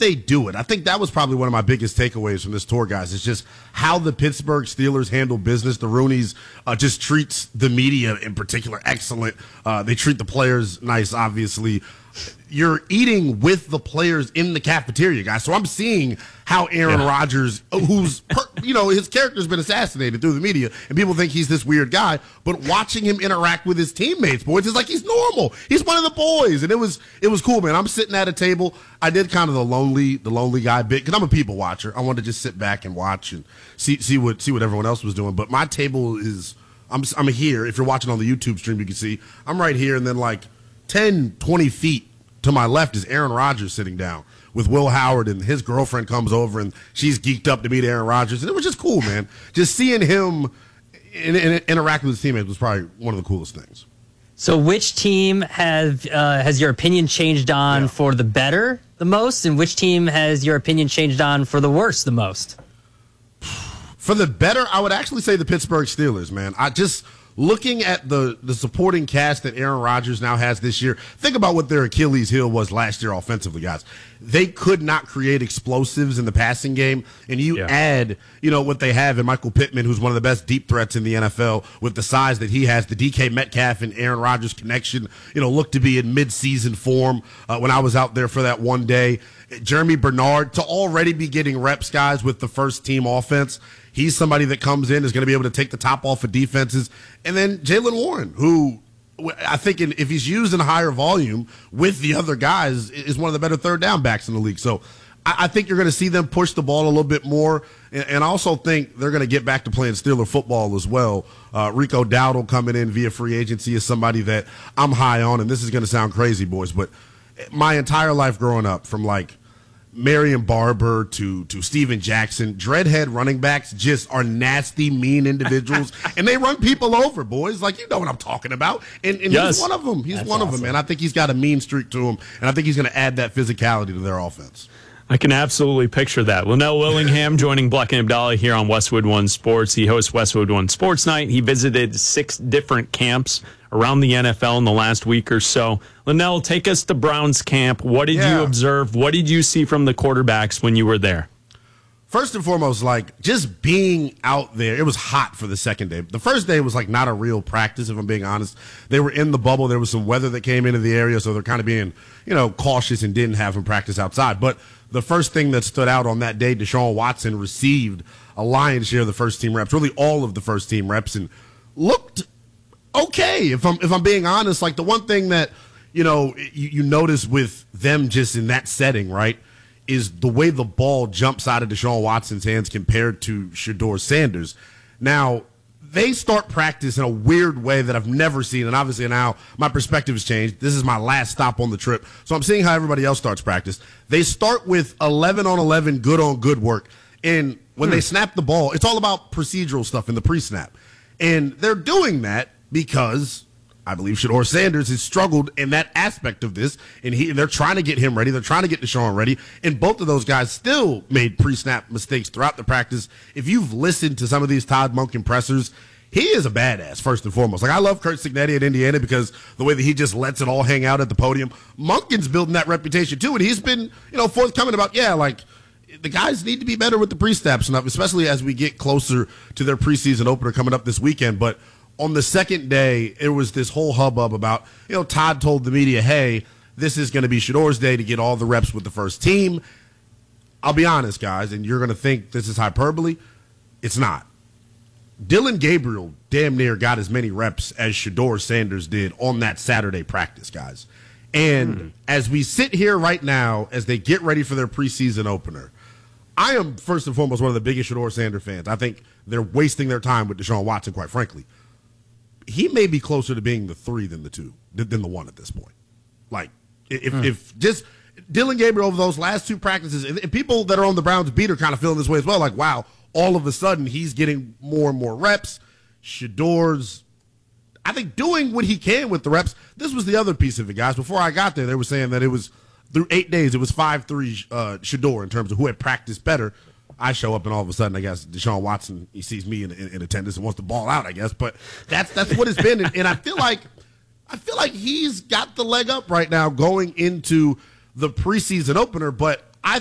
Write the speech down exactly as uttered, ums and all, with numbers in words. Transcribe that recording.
they do it. I think that was probably one of my biggest takeaways from this tour, guys, is just how the Pittsburgh Steelers handle business. The Rooneys uh, just treats the media in particular excellent. Uh, they treat the players nice, obviously. You're eating with the players in the cafeteria, guys. So I'm seeing how Aaron yeah. Rodgers, who's, per, you know, his character's been assassinated through the media, and people think he's this weird guy, but watching him interact with his teammates, boys, it's like he's normal. He's one of the boys, and it was it was cool, man. I'm sitting at a table. I did kind of the lonely the lonely guy bit, because I'm a people watcher. I wanted to just sit back and watch and see see what see what everyone else was doing. But my table is, I'm I'm here. If you're watching on the YouTube stream, you can see I'm right here, and then like ten, twenty feet to my left is Aaron Rodgers sitting down with Will Howard, and his girlfriend comes over, and she's geeked up to meet Aaron Rodgers. And it was just cool, man. Just seeing him in, in, interact with his teammates was probably one of the coolest things. So which team have, uh, has your opinion changed on yeah. for the better the most, and which team has your opinion changed on for the worse the most? For the better, I would actually say the Pittsburgh Steelers, man. I just... Looking at the, the supporting cast that Aaron Rodgers now has this year, think about what their Achilles heel was last year offensively, guys. They could not create explosives in the passing game, and you yeah. add, you know, what they have in Michael Pittman, who's one of the best deep threats in the N F L, with the size that he has. The D K Metcalf and Aaron Rodgers connection, you know, looked to be in midseason form uh, when I was out there for that one day. Jeremy Bernard, to already be getting reps, guys, with the first team offense. He's somebody that comes in, is going to be able to take the top off of defenses. And then Jaylen Warren, who I think in, if he's used in higher volume with the other guys, is one of the better third down backs in the league. So I, I think you're going to see them push the ball a little bit more. And, and I also think they're going to get back to playing Steeler football as well. Uh, Rico Dowdle coming in via free agency is somebody that I'm high on. And this is going to sound crazy, boys, but my entire life growing up, from like Marion Barber to to Steven Jackson, dreadhead running backs just are nasty, mean individuals, and they run people over, boys. Like, you know what I'm talking about. And, and yes. he's one of them. He's That's one awesome. of them, man. I think he's got a mean streak to him, and I think he's going to add that physicality to their offense. I can absolutely picture that. Linnell Willingham joining Bleck and Abdallah here on Westwood One Sports. He hosts Westwood One Sports Night. He visited six different camps around the N F L in the last week or so. Linnell, take us to Browns camp. What did yeah. you observe? What did you see from the quarterbacks when you were there? First and foremost, like, just being out there, it was hot for the second day. The first day was like not a real practice, if I'm being honest. They were in the bubble. There was some weather that came into the area, so they're kind of being, you know, cautious and didn't have them practice outside. But the first thing that stood out on that day, Deshaun Watson received a lion's share of the first team reps, really all of the first team reps, and looked okay. If I'm if I'm being honest, like, the one thing that, you know, you, you notice with them just in that setting, right, is the way the ball jumps out of Deshaun Watson's hands compared to Shedeur Sanders. Now, they start practice in a weird way that I've never seen, and obviously now my perspective has changed. This is my last stop on the trip, so I'm seeing how everybody else starts practice. They start with eleven on eleven, good on good work, and when hmm. they snap the ball, it's all about procedural stuff in the pre-snap, and they're doing that because I believe Shedeur Sanders has struggled in that aspect of this, and he they're trying to get him ready. They're trying to get Deshaun ready, and both of those guys still made pre-snap mistakes throughout the practice. If you've listened to some of these Todd Monken pressers, he is a badass, first and foremost. Like, I love Kurt Cignetti at Indiana because the way that he just lets it all hang out at the podium. Monken's building that reputation, too, and he's been, you know, forthcoming about, yeah, like, the guys need to be better with the pre-snap stuff, especially as we get closer to their preseason opener coming up this weekend. But on the second day, it was this whole hubbub about, you know, Todd told the media, hey, this is going to be Shedeur's day to get all the reps with the first team. I'll be honest, guys, and you're going to think this is hyperbole. It's not. Dylan Gabriel damn near got as many reps as Shedeur Sanders did on that Saturday practice, guys. And hmm. as we sit here right now, as they get ready for their preseason opener, I am, first and foremost, one of the biggest Shedeur Sanders fans. I think they're wasting their time with Deshaun Watson, quite frankly. He may be closer to being the three than the two, than the one at this point. Like, if, hmm. if just Dylan Gabriel over those last two practices, and, and people that are on the Browns beat are kind of feeling this way as well, like, wow, all of a sudden he's getting more and more reps. Shedeur's, I think, doing what he can with the reps. This was the other piece of it, guys. Before I got there, they were saying that it was, through eight days, it was five three uh, Shedeur in terms of who had practiced better. I show up, and all of a sudden, I guess, Deshaun Watson, he sees me in, in, in attendance and wants to ball out, I guess. But that's that's what it's been. And, and I feel like I feel like he's got the leg up right now going into the preseason opener. But